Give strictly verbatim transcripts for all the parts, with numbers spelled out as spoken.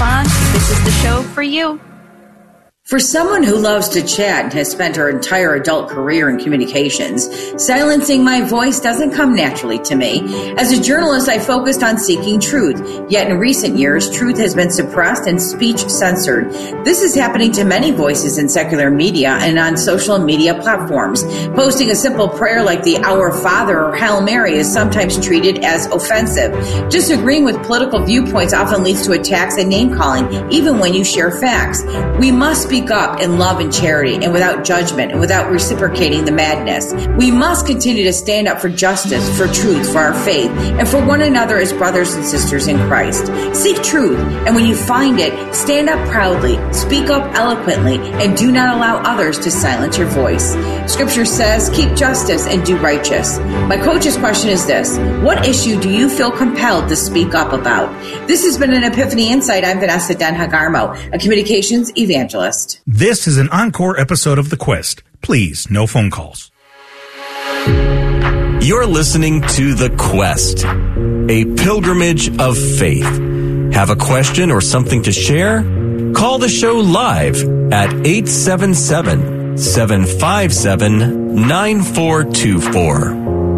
response, this is the show for you. For someone who loves to chat and has spent her entire adult career in communications, silencing my voice doesn't come naturally to me. As a journalist, I focused on seeking truth. Yet in recent years, truth has been suppressed and speech censored. This is happening to many voices in secular media and on social media platforms. Posting a simple prayer like the Our Father or Hail Mary is sometimes treated as offensive. Disagreeing with political viewpoints often leads to attacks and name-calling, even when you share facts. We must be Speak up in love and charity and without judgment and without reciprocating the madness. We must continue to stand up for justice, for truth, for our faith, and for one another as brothers and sisters in Christ. Seek truth, and when you find it, stand up proudly, speak up eloquently, and do not allow others to silence your voice. Scripture says, keep justice and do righteous. My coach's question is this: what issue do you feel compelled to speak up about? This has been an Epiphany Insight. I'm Vanessa Denhagarmo, a communications evangelist. This is an encore episode of The Quest. Please, no phone calls. You're listening to The Quest, a pilgrimage of faith. Have a question or something to share? Call the show live at eight seven seven, seven five seven, nine four two four.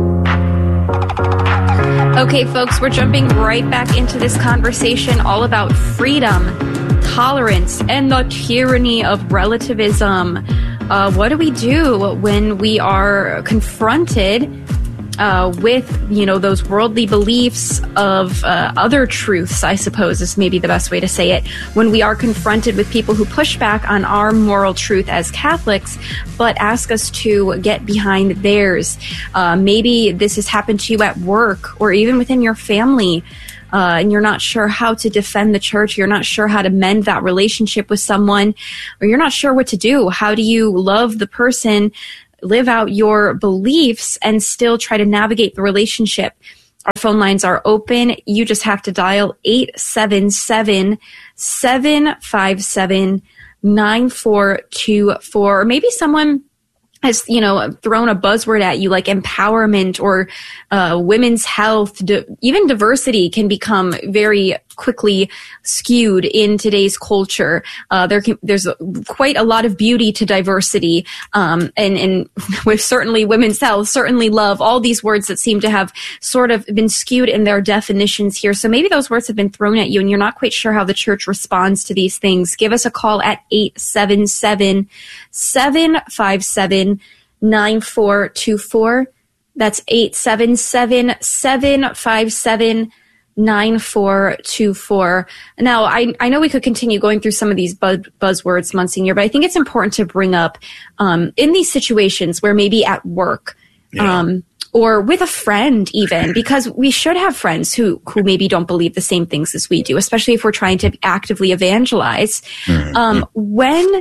Okay, folks, we're jumping right back into this conversation all about freedom, tolerance, and the tyranny of relativism. Uh, what do we do when we are confronted uh, with, you know, those worldly beliefs of uh, other truths, I suppose is maybe the best way to say it, when we are confronted with people who push back on our moral truth as Catholics, but ask us to get behind theirs. Uh, maybe this has happened to you at work or even within your family. Uh, and you're not sure how to defend the church, you're not sure how to mend that relationship with someone, or you're not sure what to do. How do you love the person, live out your beliefs, and still try to navigate the relationship? Our phone lines are open. You just have to dial eight seven seven, seven five seven, nine four two four. Or maybe someone has, you know, thrown a buzzword at you like empowerment or uh, women's health. Di- even diversity can become very quickly skewed in today's culture. Uh, there can, there's quite a lot of beauty to diversity, um, and, and with certainly women's health, certainly love, all these words that seem to have sort of been skewed in their definitions here. So maybe those words have been thrown at you and you're not quite sure how the church responds to these things. Give us a call at eight seven seven, seven five seven, nine four two four. That's eight seven seven, seven five seven, nine four two four. Now, I, I know we could continue going through some of these buzz, buzzwords, Monsignor, but I think it's important to bring up um, in these situations where maybe at work, yeah. um, or with a friend even, because we should have friends who, who maybe don't believe the same things as we do, especially if we're trying to actively evangelize. Mm-hmm. Um, when,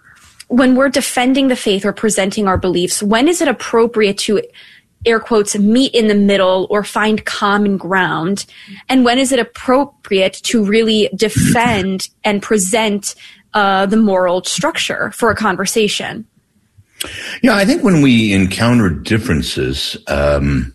when we're defending the faith or presenting our beliefs, when is it appropriate to, air quotes, meet in the middle or find common ground? And when is it appropriate to really defend and present uh, the moral structure for a conversation? Yeah, I think when we encounter differences, um,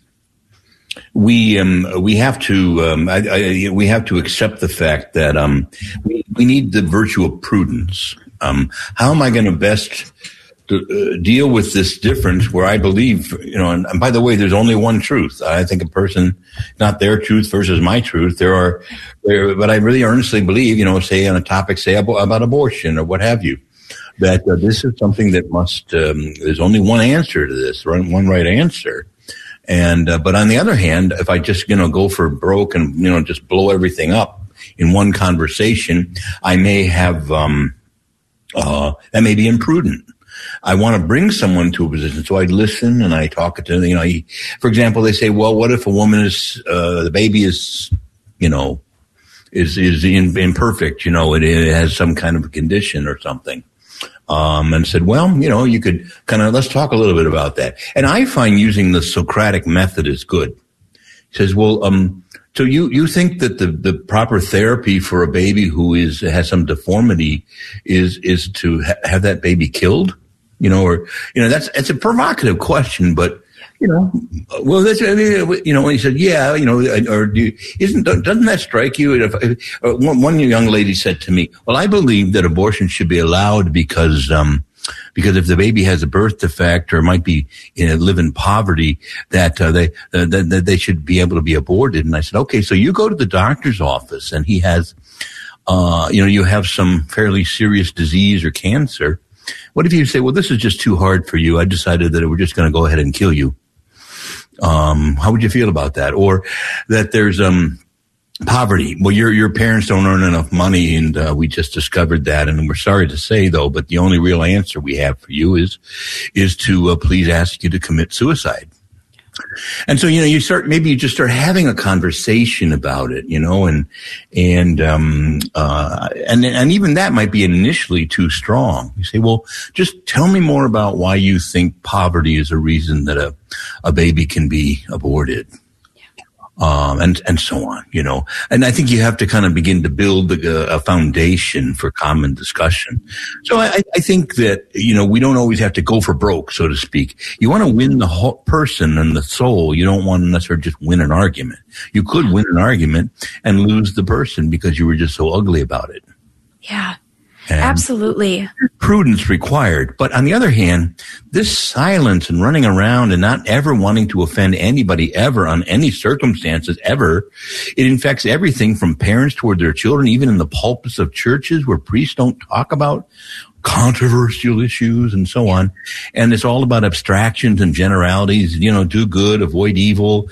we um, we have to um, I, I, we have to accept the fact that um, we, we need the virtue of prudence. Um, how am I going to best to uh, deal with this difference where I believe, you know, and, and by the way, there's only one truth. I think a person, not their truth versus my truth. There are, there, but I really earnestly believe, you know, say on a topic, say about, about abortion or what have you, that uh, this is something that must, um, there's only one answer to this, one right answer. And, uh, but on the other hand, if I just, you know, go for broke and, you know, just blow everything up in one conversation, I may have, um, uh, that may be imprudent. I want to bring someone to a position, so I listen and I talk to, you know, he, for example, they say, well, what if a woman is, uh, the baby is, you know, is, is in, imperfect, you know, it, it has some kind of a condition or something. Um, and said, well, you know, you could kind of, let's talk a little bit about that. And I find using the Socratic method is good. He says, well, um, so you, you think that the, the proper therapy for a baby who is, has some deformity is, is to ha- have that baby killed? You know, or, you know, that's, it's a provocative question, but you know, well, that's, you know, and he said, yeah, you know, or do you, isn't, doesn't that strike you? If, if, uh, one, one young lady said to me, well, I believe that abortion should be allowed because, um, because if the baby has a birth defect or might be, you know, live in poverty, that, uh, they, uh, that, that they should be able to be aborted. And I said, okay, so you go to the doctor's office and he has, uh, you know, you have some fairly serious disease or cancer. What if you say, well, this is just too hard for you. I decided that we're just going to go ahead and kill you. Um, how would you feel about that? Or that there's, um, poverty. Well, your, your parents don't earn enough money, and, uh, we just discovered that. And we're sorry to say, though, but the only real answer we have for you is, is to, uh, please ask you to commit suicide. And so, you know, you start, maybe you just start having a conversation about it, you know, and, and, um, uh, and, and even that might be initially too strong. You say, well, just tell me more about why you think poverty is a reason that a, a baby can be aborted. Um, and, and so on, you know, and I think you have to kind of begin to build a, a foundation for common discussion. So I, I think that, you know, we don't always have to go for broke, so to speak. You want to win the whole person and the soul. You don't want to necessarily just win an argument. You could win an argument and lose the person because you were just so ugly about it. Yeah. And absolutely. Prudence required. But on the other hand, this silence and running around and not ever wanting to offend anybody ever on any circumstances ever, it infects everything from parents toward their children, even in the pulpits of churches where priests don't talk about controversial issues and so on. And it's all about abstractions and generalities, you know, do good, avoid evil.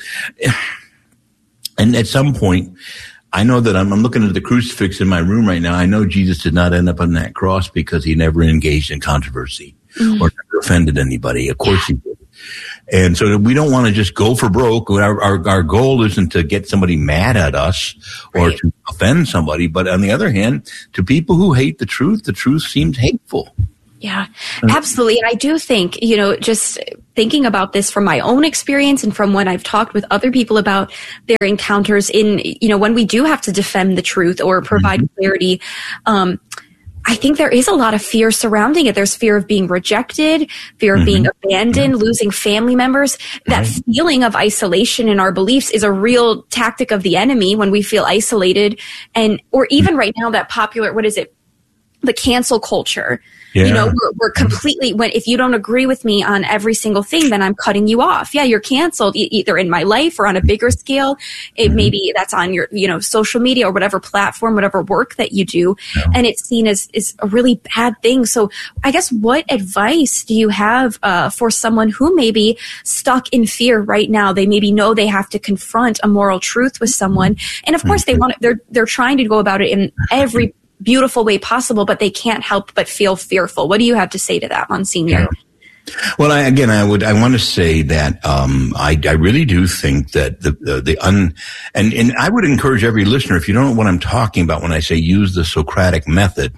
And at some point, I know that I'm, I'm looking at the crucifix in my room right now. I know Jesus did not end up on that cross because he never engaged in controversy mm. or never offended anybody. Of course he did. And so we don't want to just go for broke. Our, our, our goal isn't to get somebody mad at us or right. to offend somebody. But on the other hand, to people who hate the truth, the truth seems hateful. Yeah, absolutely. And I do think, you know, just thinking about this from my own experience and from when I've talked with other people about their encounters in, you know, when we do have to defend the truth or provide mm-hmm. clarity, um, I think there is a lot of fear surrounding it. There's fear of being rejected, fear of mm-hmm. being abandoned, mm-hmm. losing family members. That right. feeling of isolation in our beliefs is a real tactic of the enemy when we feel isolated. And, or even right now that popular, what is it? The cancel culture. Yeah. You know, we're, we're completely, when, if you don't agree with me on every single thing, then I'm cutting you off. Yeah, you're canceled e- either in my life or on a bigger scale. It mm-hmm. maybe that's on your, you know, social media or whatever platform, whatever work that you do. Yeah. And it's seen as, is a really bad thing. So I guess what advice do you have, uh, for someone who may be stuck in fear right now? They maybe know they have to confront a moral truth with someone. And of course mm-hmm. they want, they're, they're trying to go about it in every beautiful way possible, but they can't help but feel fearful. What do you have to say to that, Monsignor? Yeah. Well, I, again, I would, I want to say that, um, I, I really do think that the, the, the un, and, and I would encourage every listener, if you don't know what I'm talking about when I say use the Socratic method,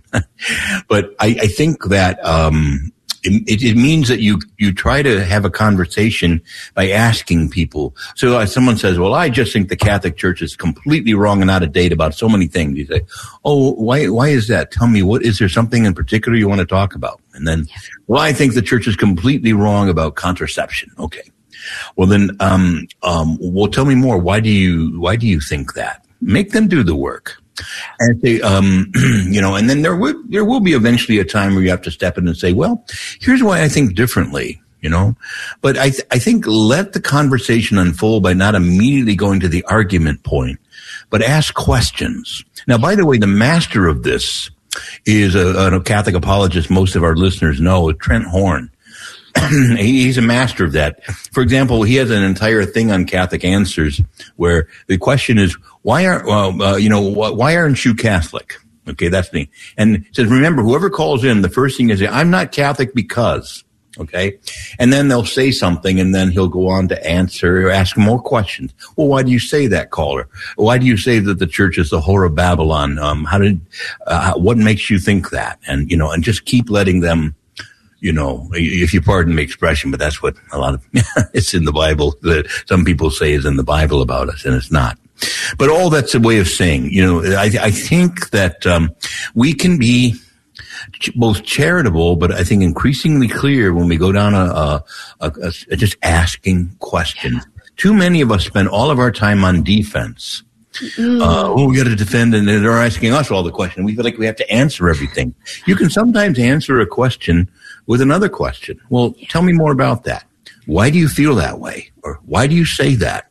but I, I think that, um, It, it means that you, you try to have a conversation by asking people. So uh, someone says, well, I just think the Catholic Church is completely wrong and out of date about so many things. You say, oh, why, why is that? Tell me, what, is there something in particular you want to talk about? And then, yeah. well, I think the church is completely wrong about contraception. Okay. Well, then, um, um, well, tell me more. Why do you, why do you think that? Make them do the work. And say, um, you know, and then there will, there will be eventually a time where you have to step in and say, well, here's why I think differently, you know, but I, th- I think let the conversation unfold by not immediately going to the argument point, but ask questions. Now, by the way, the master of this is a, a Catholic apologist most of our listeners know, Trent Horn. He's a master of that. For example, he has an entire thing on Catholic Answers where the question is, why are, well, uh, you know, why aren't you Catholic? Okay, that's me. And it says, remember, whoever calls in, the first thing is, I'm not Catholic because, okay? And then they'll say something and then he'll go on to answer or ask more questions. Well, why do you say that, caller? Why do you say that the church is the whore of Babylon? Um, how did, uh, what makes you think that? And, you know, and just keep letting them, you know, if you pardon the expression, but that's what a lot of, it's in the Bible that some people say is in the Bible about us, and it's not. But all that's a way of saying, you know, I, I think that, um, we can be, ch- both charitable, but I think increasingly clear when we go down a, a, a, a just asking questions. Yeah. Too many of us spend all of our time on defense. Mm. Uh, oh, we got to defend, and they're asking us all the questions. We feel like we have to answer everything. You can sometimes answer a question with another question. Well, yeah. Tell me more about that. Why do you feel that way? Or why do you say that?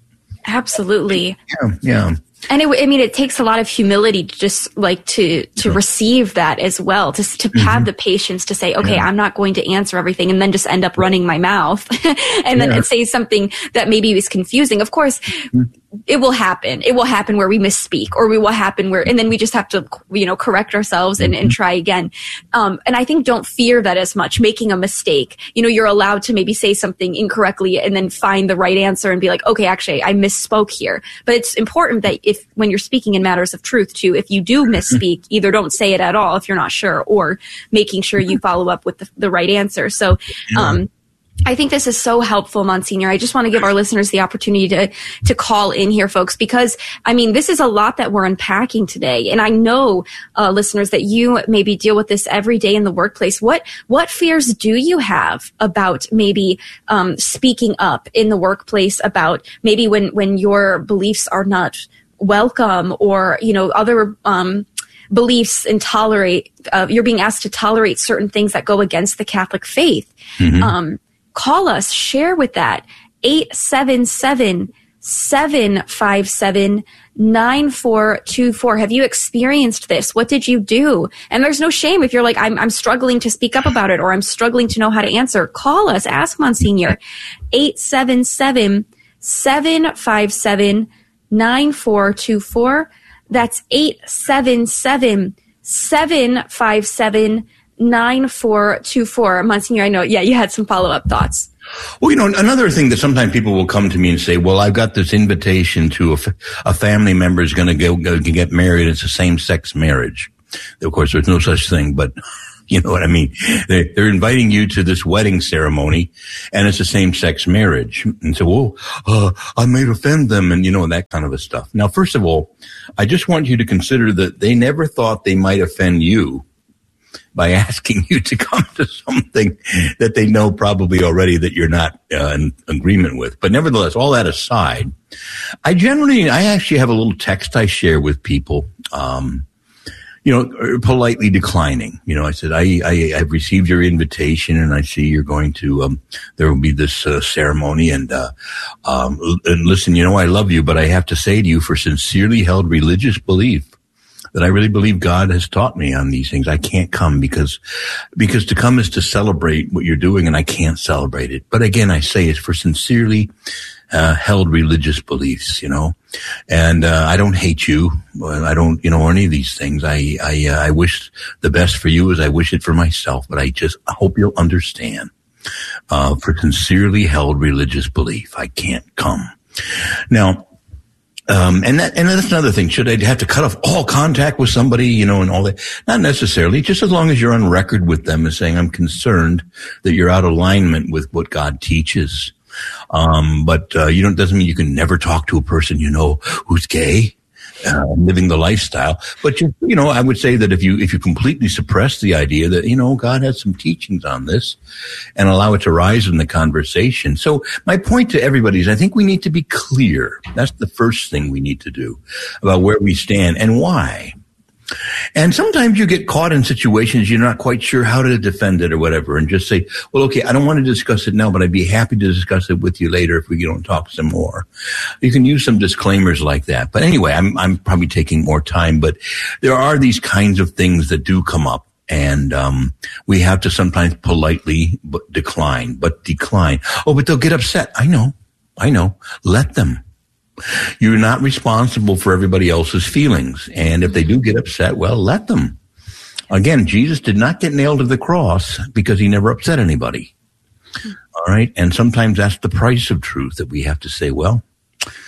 Absolutely. Yeah, yeah. And it, I mean, it takes a lot of humility to just like to, to Sure. receive that as well, to, to mm-hmm. have the patience to say, okay, yeah. I'm not going to answer everything and then just end up running my mouth and then Yeah. say something that maybe is confusing. Of course, mm-hmm. it will happen. It will happen where we misspeak, or we will happen where, and then we just have to, you know, correct ourselves and, and try again. Um, and I think don't fear that as much, making a mistake. You know, you're allowed to maybe say something incorrectly and then find the right answer and be like, okay, actually, I misspoke here. But it's important that if, when you're speaking in matters of truth too, if you do misspeak, either don't say it at all if you're not sure, or making sure you follow up with the, the right answer. So, um, I think this is so helpful, Monsignor. I just want to give our listeners the opportunity to, to call in here, folks, because, I mean, this is a lot that we're unpacking today. And I know, uh, listeners, that you maybe deal with this every day in the workplace. What, what fears do you have about maybe, um, speaking up in the workplace, about maybe when, when your beliefs are not welcome, or, you know, other, um, beliefs and tolerate, uh, you're being asked to tolerate certain things that go against the Catholic faith. Mm-hmm. Um, Call us, share with that. eight seven seven, seven five seven, nine four two four. Have you experienced this? What did you do? And there's no shame if you're like, I'm, I'm struggling to speak up about it, or I'm struggling to know how to answer. Call us, ask Monsignor. eight seven seven, seven five seven, nine four two four. That's eight seven seven, seven five seven, nine four two four. Monsignor, I know, yeah, you had some follow-up thoughts. Well, you know, another thing that sometimes people will come to me and say, well, I've got this invitation to a, f- a family member is going to go, go get married. It's a same-sex marriage. Of course, there's no such thing, but you know what I mean? They, they're inviting you to this wedding ceremony, and it's a same-sex marriage. And so, well, uh, I might offend them, and, you know, that kind of a stuff. Now, first of all, I just want you to consider that they never thought they might offend you by asking you to come to something that they know probably already that you're not uh, in agreement with. But nevertheless, all that aside, I generally, I actually have a little text I share with people, um, you know, politely declining. You know, I said, I, I, I've received your invitation, and I see you're going to, um, there will be this uh, ceremony, and, uh, um, and listen, you know, I love you, but I have to say to you, for sincerely held religious belief, that I really believe God has taught me on these things, I can't come because, because to come is to celebrate what you're doing, and I can't celebrate it. But again, I say it's for sincerely uh, held religious beliefs, you know, and uh, I don't hate you. I don't, you know, any of these things. I, I, uh, I wish the best for you as I wish it for myself, but I just I hope you'll understand, uh, for sincerely held religious belief, I can't come. Now, Um, and that, and that's another thing. Should I have to cut off all contact with somebody, you know, and all that? Not necessarily. Just as long as you're on record with them as saying, I'm concerned that you're out of alignment with what God teaches. Um, but, uh, you don't, doesn't mean you can never talk to a person, you know, who's gay, uh, living the lifestyle. But you, you know, I would say that if you, if you completely suppress the idea that, you know, God has some teachings on this and allow it to rise in the conversation. So my point to everybody is I think we need to be clear. That's the first thing we need to do about where we stand and why. And sometimes you get caught in situations you're not quite sure how to defend it or whatever, and just say, well, okay, I don't want to discuss it now, but I'd be happy to discuss it with you later if we don't talk some more. You can use some disclaimers like that. But anyway, I'm, I'm probably taking more time, but there are these kinds of things that do come up. And, um, we have to sometimes politely but decline, but decline. Oh, but they'll get upset. I know. I know. Let them. You're not responsible for everybody else's feelings. And if they do get upset, well, let them. Again, Jesus did not get nailed to the cross because he never upset anybody. All right. And sometimes that's the price of truth, that we have to say, well,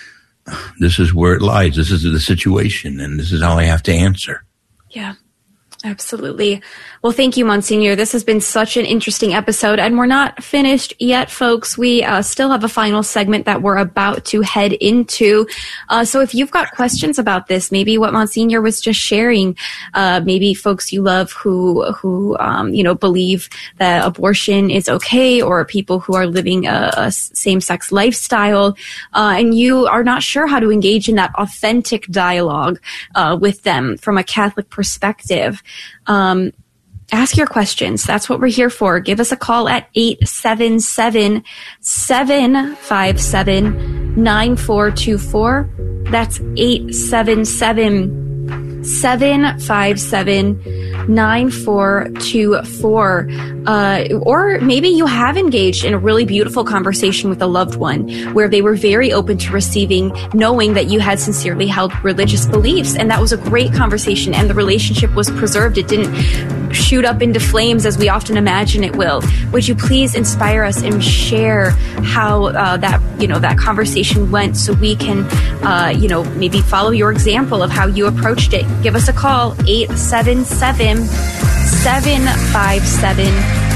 this is where it lies. This is the situation, and this is how I have to answer. Yeah. Absolutely. Well, thank you, Monsignor. This has been such an interesting episode, and we're not finished yet, folks. We uh, still have a final segment that we're about to head into. Uh, so if you've got questions about this, maybe what Monsignor was just sharing, uh, maybe folks you love who, who um, you know, believe that abortion is okay, or people who are living a, a same-sex lifestyle, uh, and you are not sure how to engage in that authentic dialogue uh, with them from a Catholic perspective. Um, ask your questions. That's what we're here for. Give us a call at eight seven seven, seven five seven, nine four two four. That's eight seven seven, seven five seven, nine four two four. Uh, or maybe you have engaged in a really beautiful conversation with a loved one where they were very open to receiving, knowing that you had sincerely held religious beliefs. And that was a great conversation, and the relationship was preserved. It didn't shoot up into flames as we often imagine it will. Would you please inspire us and share how uh, that, you know, that conversation went, so we can, uh, you know, maybe follow your example of how you approached it? Give us a call, eight seven seven, seven five seven,